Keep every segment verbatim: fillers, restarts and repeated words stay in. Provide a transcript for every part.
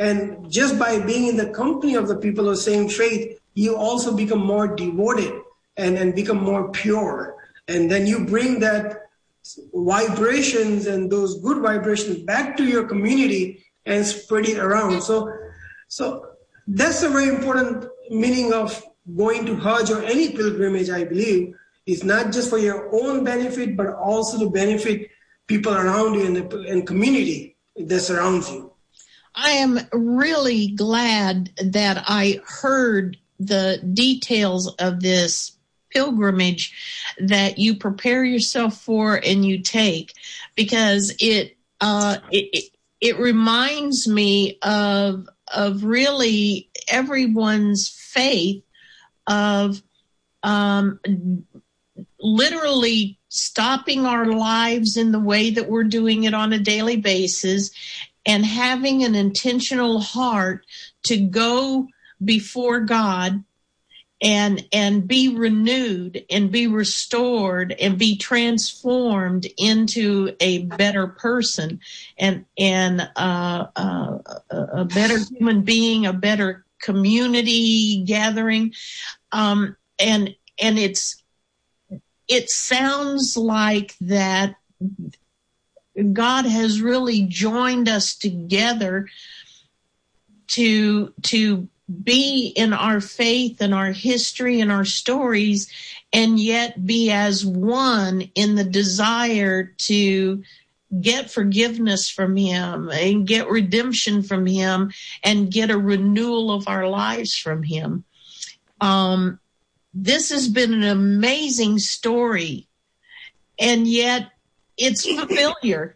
And just by being in the company of the people of same faith, you also become more devoted and, and become more pure. And then you bring that vibrations and those good vibrations back to your community and spread it around. So, so that's a very important meaning of going to Hajj or any pilgrimage, I believe. It's not just for your own benefit, but also to benefit people around you and the and community that surrounds you. I am really glad that I heard the details of this pilgrimage that you prepare yourself for and you take, because it uh, it, it reminds me of of really everyone's faith of um, literally stopping our lives in the way that we're doing it on a daily basis and having an intentional heart to go before God and and be renewed and be restored and be transformed into a better person and and uh, uh, a better human being, a better community gathering, um, and and it's it sounds like that God has really joined us together to to be in our faith and our history and our stories, and yet be as one in the desire to get forgiveness from Him and get redemption from Him and get a renewal of our lives from Him. Um, this has been an amazing story, and yet it's familiar.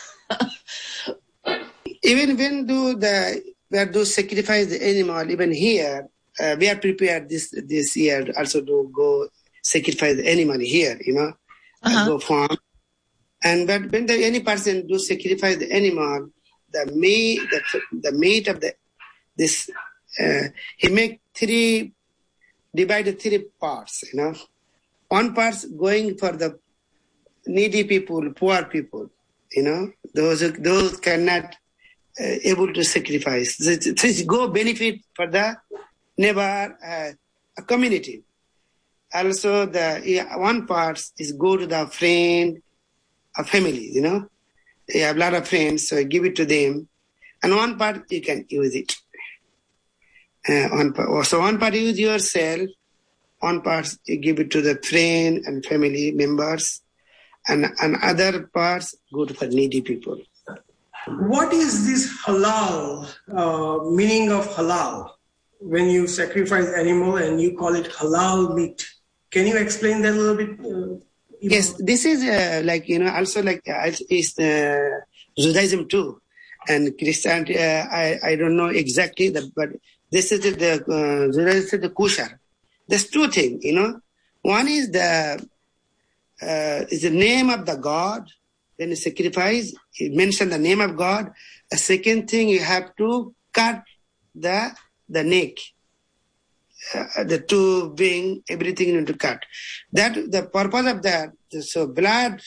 Even when do the where do sacrifice the animal, even here, uh, we are prepared this this year also to go sacrifice the animal here, you know, uh-huh. go farm. And but when the, any person do sacrifice the animal, the meat, the, the meat of the this, uh, he make three, divided three parts, you know. One part going for the needy people, poor people, you know, those those cannot uh, able to sacrifice. This go benefit for the neighbor uh, community. Also, the yeah, one part is go to the friend, a family, you know. You have a lot of friends, so give it to them. And one part you can use it. Uh, one part, so one part use yourself, one part you give it to the friend and family members, and, and other parts go to for needy people. What is this halal, uh, meaning of halal? When you sacrifice animal and you call it halal meat. Can you explain that a little bit? Uh, yes, this is uh, like, you know, also like uh, is uh, Judaism too. And Christianity, uh, I, I don't know exactly, the, but this is the, uh, Judaism is the kosher. There's two things, you know. One is the, uh, is the name of the God. When you sacrifice, you mention the name of God. A second thing, you have to cut the, the neck. Uh, the two being everything you need to cut. That the purpose of that, so blood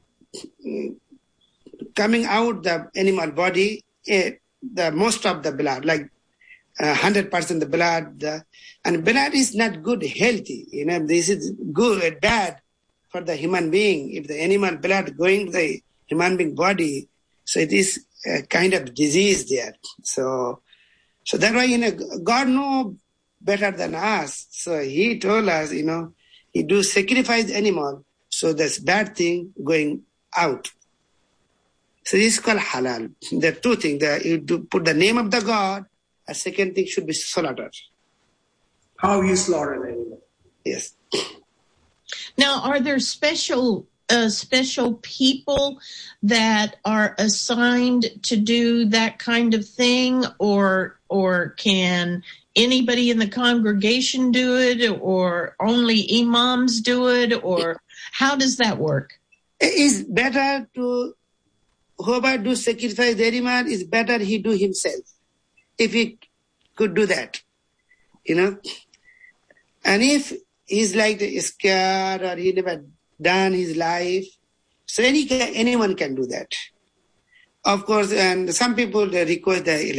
coming out the animal body, eh, the most of the blood, like uh, hundred percent the blood, the, and blood is not good, healthy. You know, this is good, bad for the human being. If the animal blood going to the human being body, so it is a kind of disease there. So, so that's why, you know, God knows better than us. So He told us, you know, He do sacrifice animal, so there's bad thing going out. So this is called halal. There are two things. There, you do put the name of the God. A second thing should be slaughtered. How you slaughter the animal? Yes. Now, are there special uh, special people that are assigned to do that kind of thing, or or can anybody in the congregation do it, or only imams do it, or how does that work? It's better to, whoever do sacrifice the animal, is better he do himself, if he could do that, you know. And if he's like scared or he never done his life, so any anyone can do that. Of course, and some people they request the